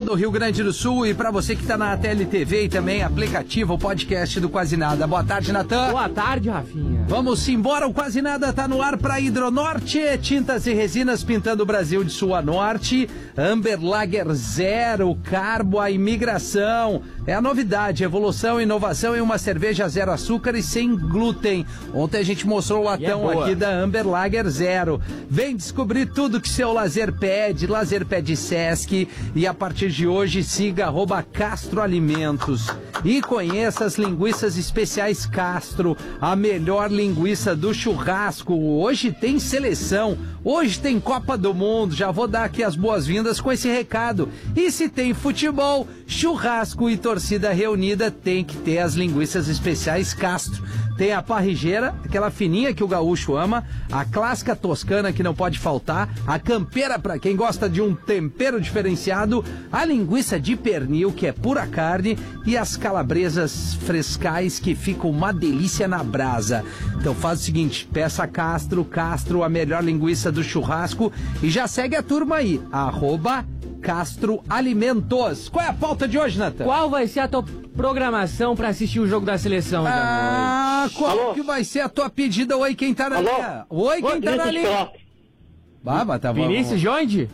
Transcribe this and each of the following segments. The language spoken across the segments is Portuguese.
todo o Rio Grande do Sul e para você que está na TLTV e também aplicativo, o podcast do Quase Nada. Boa tarde, Natan. Boa tarde, Rafinha. Vamos embora, o Quase Nada tá no ar para Hidronorte, tintas e resinas pintando o Brasil de sul a norte, Amber Lager Zero, Carbo, a imigração, é a novidade, evolução e inovação em uma cerveja zero açúcar e sem glúten. Ontem a gente mostrou o latão aqui da Amber Lager Zero. Vem descobrir tudo que seu lazer pede, Lazer Pede Sesc, e a partir de hoje siga @Castro Alimentos e conheça as linguiças especiais Castro, a melhor linguiça do churrasco. Hoje tem seleção, hoje tem Copa do Mundo, já vou dar aqui as boas-vindas com esse recado. E se tem futebol, churrasco e torcida reunida, tem que ter as linguiças especiais Castro. Tem a parrigeira, aquela fininha que o gaúcho ama, a clássica toscana que não pode faltar, a campeira para quem gosta de um tempero diferenciado, a linguiça de pernil, que é pura carne, e as calabresas frescais que ficam uma delícia na brasa. Então faz o seguinte, peça Castro, a melhor linguiça do churrasco, e já segue a turma aí, @Castro Alimentos. Qual é a pauta de hoje, Natan? Qual vai ser a tua programação pra assistir o jogo da seleção? Qual que vai ser a tua pedida? Oi, quem tá na linha? Oi, quem tá na linha? Tá bom. Vinícius de onde?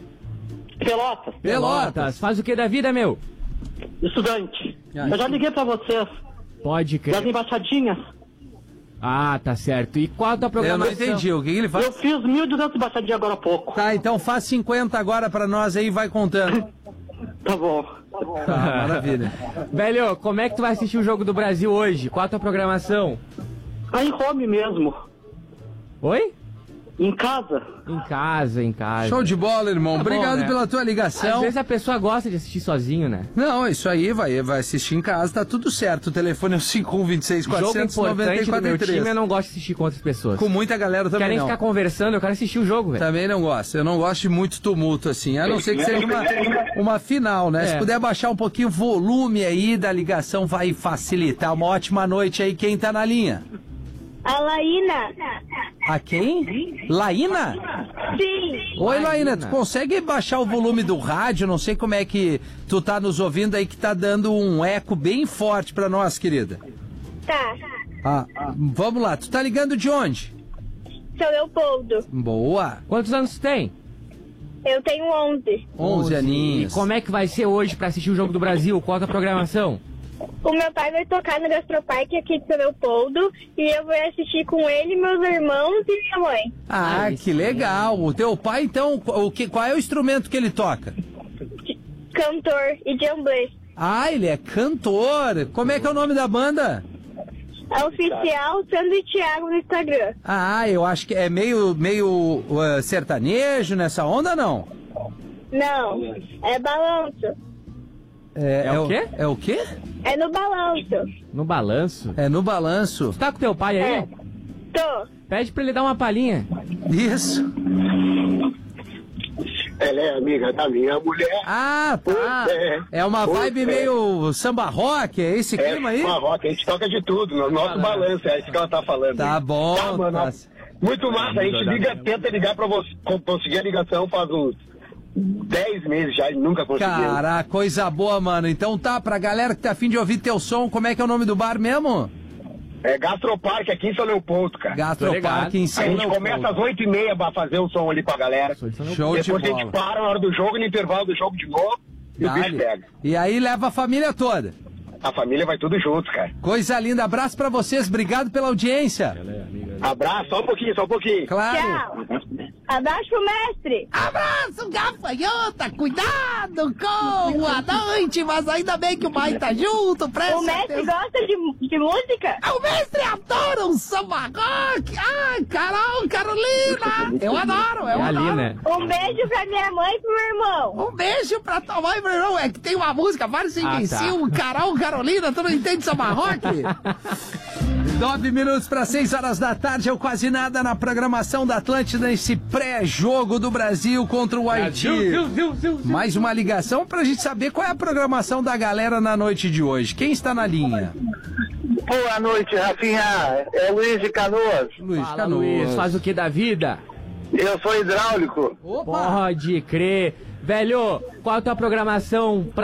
Pelotas. Faz o que da vida, meu? Estudante. Eu já liguei pra vocês. Pode crer. Das embaixadinhas. Ah, tá certo. E qual a tua Eu programação? não entendi, o que ele faz? Eu fiz 1.200 embaixadinhas agora há pouco. Tá, então faz 50 agora pra nós aí e vai contando. Tá bom. Tá, maravilha. Velho, como é que tu vai assistir o jogo do Brasil hoje? Qual a tua programação? Aí em home mesmo. Oi? Em casa. Em casa. Show de bola, irmão. Tá bom, Obrigado né? pela tua Às ligação. vezes a pessoa gosta de assistir sozinho, né? Não, isso aí, vai assistir em casa, tá tudo certo. O telefone é o 5126 Jogo importante do meu time, 494. eu não gosto de assistir com outras pessoas. Com muita galera também Querem não. ficar conversando, eu quero assistir o jogo, velho. Também não gosto. Eu não gosto de muito tumulto assim. A não ser que seja uma final, né? É. Se puder baixar um pouquinho o volume aí da ligação, vai facilitar. Uma ótima noite aí. Quem tá na linha? A Laína. A quem? Laína? Sim. Oi, Laína. Laína. Tu consegue baixar o volume do rádio? Não sei como é que tu tá nos ouvindo aí, que tá dando um eco bem forte pra nós, querida. Tá. Vamos lá. Tu tá ligando de onde? Sou Leopoldo. Boa. Quantos anos tu tem? Eu tenho 11. 11 aninhos. E como é que vai ser hoje pra assistir o jogo do Brasil? Qual a tua programação? O meu pai vai tocar no Gastroparque aqui de São Leopoldo e eu vou assistir com ele, meus irmãos e minha mãe. Ah, Aí que sim. legal. O teu pai, então, qual é o instrumento que ele toca? Cantor e jamblê. Ah, ele é cantor. Como é que é o nome da banda? É oficial Sandro e Thiago no Instagram. Ah, eu acho que é meio sertanejo nessa onda, não? Não, é balanço. É o quê? É o quê? É no balanço. No balanço? É no balanço. Tu tá com teu pai aí? É. Tô. Pede pra ele dar uma palhinha. Isso. Ela é amiga da minha mulher. Ah, tá. É uma vibe meio samba rock, é esse clima aí? Uma rock, a gente toca de tudo, no nosso balanço, é isso que ela tá falando. Tá bom, Tá, mano, tá. muito massa, a gente tenta ligar pra você, conseguir a ligação faz uns 10 meses já e nunca conseguiu. Cara, coisa boa, mano. Então tá, pra galera que tá afim de ouvir teu som, como é que é o nome do bar mesmo? É Gastroparque aqui em São Leopoldo, cara. Gastroparque em São A gente Leopoldo. começa às 8h30 pra fazer o som ali pra galera. Show de Depois a bola. gente para na hora do jogo, no intervalo do jogo de novo, e o bicho Dale. pega. E aí leva a família toda. A família vai tudo junto, cara. Coisa linda. Abraço pra vocês. Obrigado pela audiência. Abraço, só um pouquinho. Claro. Tchau. Abraço pro mestre. Abraço, gafanhota. Cuidado com a noite, mas ainda bem que o pai tá junto. Presta O mestre atenção. gosta de música? O mestre adora um samba rock. Ai, Carolina. Eu adoro, É ali, né? Um beijo pra minha mãe e pro meu irmão. Um beijo pra tua mãe, meu irmão. É que tem uma música, vários imbecil, Carolina, tu não entende samba rock? 9 minutos para 6 horas da tarde, é o Quase Nada na programação da Atlântida, nesse pré-jogo do Brasil contra o Haiti. Mais uma ligação pra gente saber qual é a programação da galera na noite de hoje. Quem está na linha? Boa noite, Rafinha. É Luiz de Canoas. Luiz Fala, Canoas. Luiz, faz o que da vida? Eu sou hidráulico. Opa! Pode crer. Velho, qual a tua programação